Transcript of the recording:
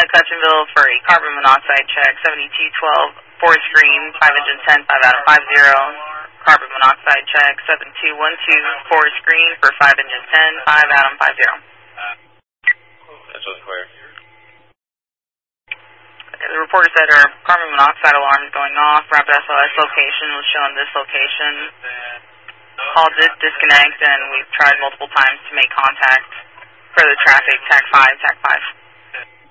Cutchinville for a carbon monoxide check, 7212, 4 screen, 5 engine 10, 5 Adam 50. Carbon monoxide check, 7212, 4 screen for 5 engine 10, 5 Adam 50. That's what's clear. The reporter said our carbon monoxide alarm is going off. Rapid SOS location was shown this location. Call did disconnect, and we've tried multiple times to make contact. Further traffic, TAC 5, TAC 5.